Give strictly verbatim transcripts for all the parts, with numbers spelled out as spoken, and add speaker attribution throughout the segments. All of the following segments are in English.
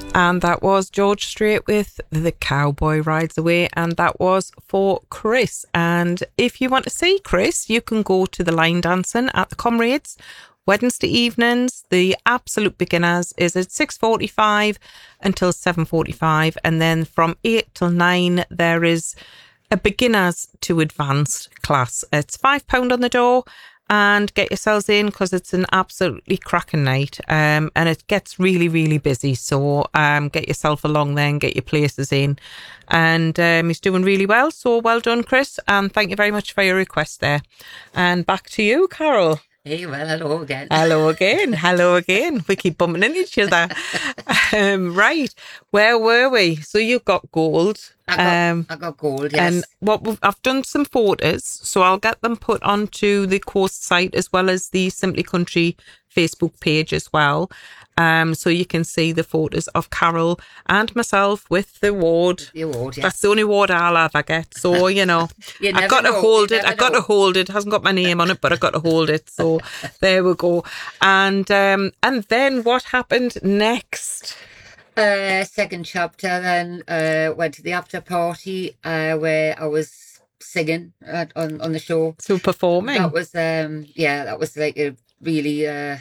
Speaker 1: And that was George Strait with The Cowboy Rides Away, and that was for Chris. And if you want to see Chris, you can go to the line dancing at the Comrades Wednesday evenings. The absolute beginners is at six forty-five until seven forty-five, and then from eight till nine there is a beginners to advanced class. It's five pounds on the door. And get yourselves in because it's an absolutely cracking night, um, and it gets really, really busy. So um, get yourself along there and get your places in. And um, he's doing really well. So well done, Chris. And thank you very much for your request there. And back to you, Carol.
Speaker 2: Hey, well, hello again.
Speaker 1: Hello again. Hello again. We keep bumping into each other. um, right. Where were we? So you've got gold.
Speaker 2: I got,
Speaker 1: um,
Speaker 2: I got gold, yes.
Speaker 1: And what we've, I've done some photos, so I'll get them put onto the course site as well as the Simply Country Facebook page as well. Um, so you can see the photos of Carol and myself with the award.
Speaker 2: The award, yes.
Speaker 1: That's the only award I'll ever get. So, you know,
Speaker 2: you
Speaker 1: I've got
Speaker 2: know.
Speaker 1: to hold
Speaker 2: you
Speaker 1: it. I've got
Speaker 2: know.
Speaker 1: to hold it. It hasn't got my name on it, but I've got to hold it. So there we go. And um, and then what happened next?
Speaker 2: Uh, second chapter, then uh, went to the after party uh, where I was singing at, on on the show.
Speaker 1: So performing.
Speaker 2: That was um yeah, that was like a really uh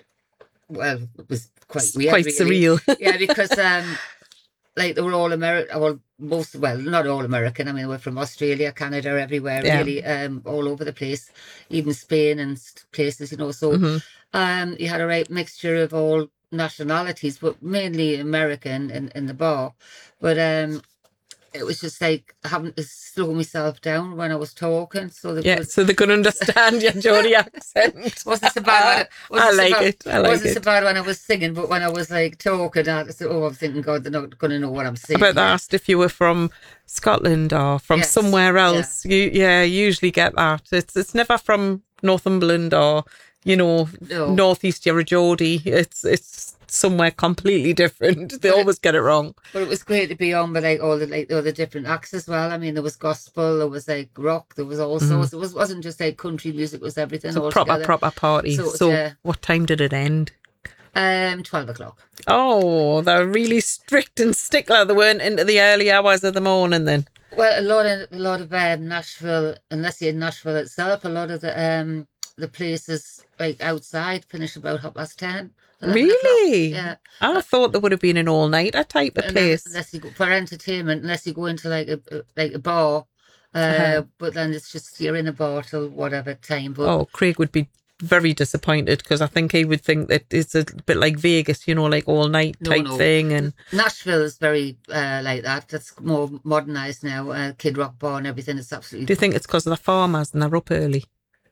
Speaker 2: well, it was quite weird,
Speaker 1: Quite
Speaker 2: really.
Speaker 1: surreal.
Speaker 2: Yeah, because um like they were all American, well, most, well, not all American. I mean, they were from Australia, Canada, everywhere,
Speaker 1: Yeah.
Speaker 2: really, um, all over the place, even Spain and s- places, you know. So
Speaker 1: Mm-hmm.
Speaker 2: um, you had a right mixture of all nationalities, but mainly American in, in the bar. But um, it was just like having to slow myself down when I was talking. So they
Speaker 1: Yeah,
Speaker 2: could,
Speaker 1: so they can understand your Geordie accent.
Speaker 2: wasn't so bad. When,
Speaker 1: I
Speaker 2: wasn't
Speaker 1: like
Speaker 2: so bad,
Speaker 1: it. I like
Speaker 2: wasn't
Speaker 1: it.
Speaker 2: so bad when I was singing, but when I was like talking, I said, "Oh, I'm thinking, God, they're not going to know what I'm saying."
Speaker 1: I bet they asked if you were from Scotland or from
Speaker 2: Yes,
Speaker 1: somewhere else. You, yeah, you usually get that. It's it's never from Northumberland or, you know,
Speaker 2: No.
Speaker 1: Northeast you're a Geordie. It's it's somewhere completely different. They
Speaker 2: But it-
Speaker 1: always get it wrong.
Speaker 2: But it was great to be on with like all the like all the different acts as well. I mean, there was gospel, there was like rock, there was all sorts. It was wasn't just like country music; it was everything
Speaker 1: So
Speaker 2: all
Speaker 1: proper
Speaker 2: together.
Speaker 1: proper party.
Speaker 2: So
Speaker 1: So,
Speaker 2: it was, uh,
Speaker 1: what time did it end?
Speaker 2: Um, twelve o'clock.
Speaker 1: Oh, they're really strict and stickler. They weren't into the early hours of the morning then.
Speaker 2: Well, a lot of a lot of um, Nashville, unless you're in Nashville itself, a lot of the um the places like outside finish about half past ten. eleven o'clock.
Speaker 1: Really?
Speaker 2: Yeah.
Speaker 1: I thought there would have been an all-nighter type of
Speaker 2: Unless,
Speaker 1: place.
Speaker 2: unless you go for entertainment, unless you go into like a a- like a bar, uh,
Speaker 1: Uh-huh.
Speaker 2: but then it's just you're in a bar till whatever time. But
Speaker 1: Oh, Craig would be very disappointed because I think he would think that it's a bit like Vegas, you know, like all night
Speaker 2: No,
Speaker 1: type
Speaker 2: no.
Speaker 1: thing. And
Speaker 2: Nashville is very uh, like that. That's more modernised now. Uh, Kid Rock Bar and everything is
Speaker 1: do
Speaker 2: absolutely.
Speaker 1: you think it's because of the farmers and they're up early?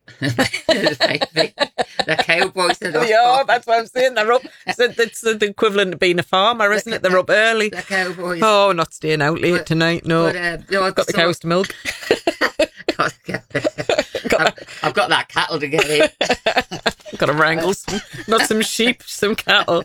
Speaker 2: The cowboys are
Speaker 1: Yeah, that's what I'm saying. They're up. So it's the equivalent of being a farmer, isn't it? They're up early.
Speaker 2: the cowboys.
Speaker 1: Oh, not staying out late
Speaker 2: But-
Speaker 1: tonight. No,
Speaker 2: But, uh, you know,
Speaker 1: I've got the
Speaker 2: so-
Speaker 1: cows to milk.
Speaker 2: I've, I've got that cattle to get in.
Speaker 1: Got to wrangle some, not some sheep, some cattle.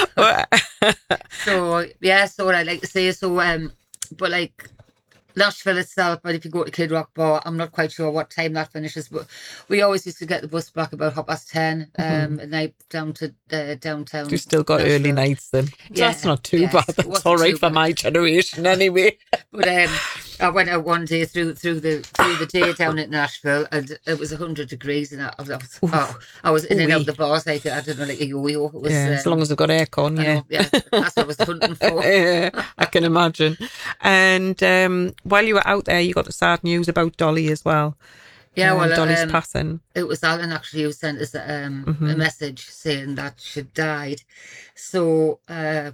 Speaker 2: So yeah, so what I like to say is so um, but like Nashville itself, but if you go to Kid Rock Bar, I'm not quite sure what time that finishes, but we always used to get the bus back about half past ten um, at night down to uh, downtown.
Speaker 1: You still got early
Speaker 2: Nashville.
Speaker 1: nights then.
Speaker 2: Yeah,
Speaker 1: That's not too
Speaker 2: yes,
Speaker 1: bad.
Speaker 2: it
Speaker 1: That's
Speaker 2: wasn't
Speaker 1: all right
Speaker 2: too
Speaker 1: for
Speaker 2: bad.
Speaker 1: my generation anyway.
Speaker 2: But um, I went out one day through through the through the day down at Nashville, and it was a hundred degrees, and I, I was oh, I was in and out
Speaker 1: Ooh-wee.
Speaker 2: the bars like I don't know, like a yo-yo. It was,
Speaker 1: Yeah,
Speaker 2: um,
Speaker 1: as long as I've got aircon,
Speaker 2: I
Speaker 1: yeah.
Speaker 2: know, yeah, that's what I was hunting for.
Speaker 1: Yeah, I can imagine. And um, while you were out there, you got the sad news about Dolly as well.
Speaker 2: Yeah,
Speaker 1: Um,
Speaker 2: well,
Speaker 1: Dolly's
Speaker 2: um,
Speaker 1: passing.
Speaker 2: it was Alan actually who sent us um,
Speaker 1: Mhm.
Speaker 2: a message saying that she died. So uh,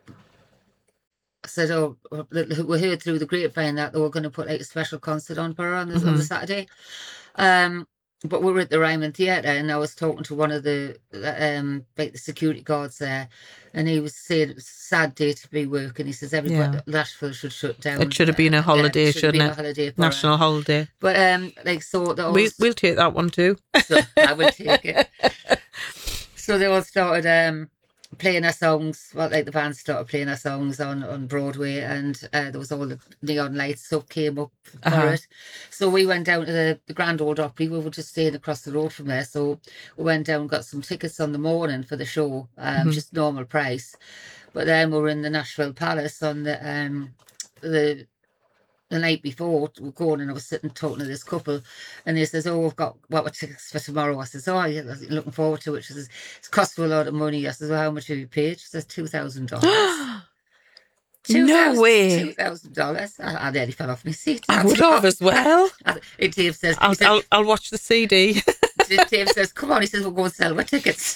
Speaker 2: I said, oh, we heard through the grapevine that they were going to put like a special concert on for her on the, on the
Speaker 1: Mhm.
Speaker 2: Saturday. Um, but we were at the Ryman Theatre, and I was talking to one of the um, like the security guards there, and he was saying it was a sad day to be working. He says everybody
Speaker 1: Yeah.
Speaker 2: Nashville should shut down.
Speaker 1: It should have been a
Speaker 2: Yeah,
Speaker 1: holiday,
Speaker 2: it should have been
Speaker 1: shouldn't
Speaker 2: a
Speaker 1: it?
Speaker 2: holiday for her.
Speaker 1: National holiday.
Speaker 2: But um, like so, they all
Speaker 1: We, we'll take that one too.
Speaker 2: so I would take it. So they all started um, playing our songs. Well, like the band started playing our songs on, on Broadway, and uh, there was all the neon lights up came up for
Speaker 1: Uh-huh.
Speaker 2: it. So we went down to the, the Grand Old Opry. We were just staying across the road from there. So we went down, got some tickets on the morning for the show, um,
Speaker 1: Mhm.
Speaker 2: just normal price. But then we were in the Nashville Palace on the um the the night before we were going, and I was sitting talking to this couple, and they says, "Oh, we've got what were tickets for tomorrow." I says, "Oh, yeah, looking forward to it." She says, "It's cost you a lot of money." I says, "Well, how much have you paid?" She says, two thousand dollars.
Speaker 1: No way.
Speaker 2: Two thousand dollars. I, I nearly fell off my seat.
Speaker 1: I would have as well.
Speaker 2: And Dave says,
Speaker 1: I'll,
Speaker 2: said,
Speaker 1: I'll, I'll watch the C D.
Speaker 2: Dave says, "Come on," he says, "we'll go and sell our tickets."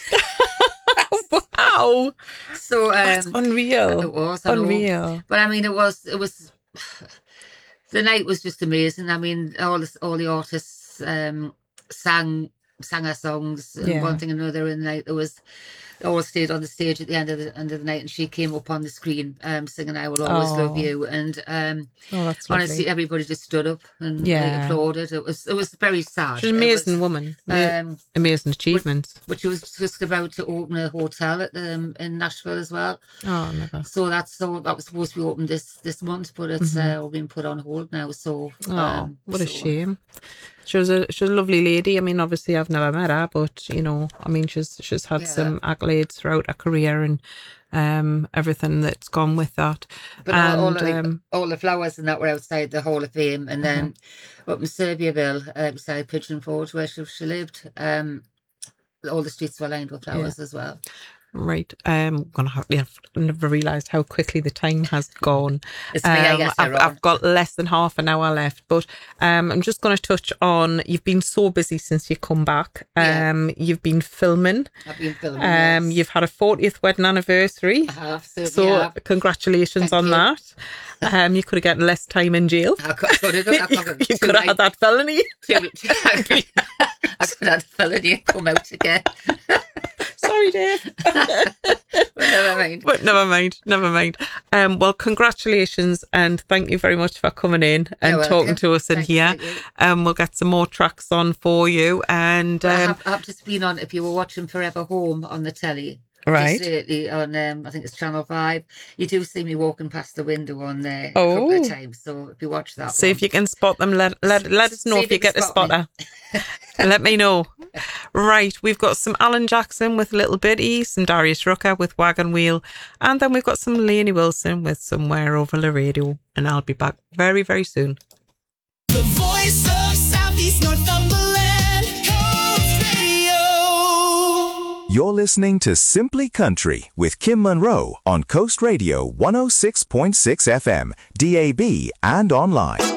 Speaker 1: Wow.
Speaker 2: So um,
Speaker 1: That's unreal.
Speaker 2: it was I know.
Speaker 1: Unreal.
Speaker 2: But I mean, it was it was the night was just amazing. I mean, all this, all the artists um, sang sang our songs and
Speaker 1: Yeah.
Speaker 2: one thing and another in the night. There was they all stayed on the stage at the end of the end of the night, and she came up on the screen um, singing "I Will Always
Speaker 1: Oh.
Speaker 2: Love You." And um,
Speaker 1: Oh, that's lovely.
Speaker 2: honestly, everybody just stood up and like,
Speaker 1: Yeah.
Speaker 2: applauded. It was it was very sad.
Speaker 1: She's an
Speaker 2: It
Speaker 1: amazing
Speaker 2: was,
Speaker 1: woman. Ma-
Speaker 2: Um,
Speaker 1: amazing achievements.
Speaker 2: but she was just about to open a hotel at um, in Nashville as well.
Speaker 1: Oh, never.
Speaker 2: So that's so that was supposed to be open this this month, but it's uh, all been put on hold now. So
Speaker 1: Oh,
Speaker 2: um,
Speaker 1: what a
Speaker 2: so-
Speaker 1: shame. She was a she was a lovely lady. I mean, obviously I've never met her, but you know, I mean, she's she's had
Speaker 2: Yeah.
Speaker 1: some accolades throughout her career and um everything that's gone with that.
Speaker 2: But all, all,
Speaker 1: and
Speaker 2: the,
Speaker 1: um,
Speaker 2: all the flowers and that were outside the Hall of Fame, and then up in Serbiaville, uh, beside Pigeon Forge, where she, she lived, um, all the streets were lined with flowers as well.
Speaker 1: right, um, gonna have. Yeah, I've never realised how quickly the time has gone.
Speaker 2: It's me, I
Speaker 1: Um,
Speaker 2: guess.
Speaker 1: I've, I've got less than half an hour left, but um, I'm just going to touch on. You've been so busy since you come back.
Speaker 2: Yeah.
Speaker 1: Um, you've been filming.
Speaker 2: I've been filming.
Speaker 1: Um,
Speaker 2: yes.
Speaker 1: you've had a fortieth wedding anniversary.
Speaker 2: I have, certainly
Speaker 1: So
Speaker 2: have.
Speaker 1: congratulations
Speaker 2: Thank
Speaker 1: on
Speaker 2: you.
Speaker 1: that. Um, you could have gotten less time in jail.
Speaker 2: I could, could have, I could have,
Speaker 1: You could have had that felony.
Speaker 2: I could have had a felony and come out again.
Speaker 1: Sorry, Dave.
Speaker 2: But never mind.
Speaker 1: But never mind, never mind. Um, well, congratulations and thank you very much for coming in and
Speaker 2: You're
Speaker 1: talking
Speaker 2: welcome.
Speaker 1: to us in
Speaker 2: Thanks,
Speaker 1: here.
Speaker 2: thank you.
Speaker 1: Um, we'll get some more tracks on for you. And
Speaker 2: I,
Speaker 1: um,
Speaker 2: have, I have just been on, if you were watching Forever Home on the telly,
Speaker 1: right.
Speaker 2: just lately on, um, I think it's Channel five, you do see me walking past the window on there a
Speaker 1: Oh.
Speaker 2: couple of times. So if you watch that
Speaker 1: See
Speaker 2: one.
Speaker 1: if you can spot them. Let let, let us know
Speaker 2: See
Speaker 1: if
Speaker 2: if
Speaker 1: you
Speaker 2: you can
Speaker 1: get a
Speaker 2: spot me.
Speaker 1: spotter. Let me know. Right, we've got some Alan Jackson with Little Bitty, some Darius Rucker with Wagon Wheel, and then we've got some Lainey Wilson with Somewhere Over the Radio. And I'll be back very, very soon.
Speaker 3: The voice of Southeast Northumberland, Coast Radio.
Speaker 4: You're listening to Simply Country with Kim Monroe on Coast Radio one oh six point six F M, D A B, and online.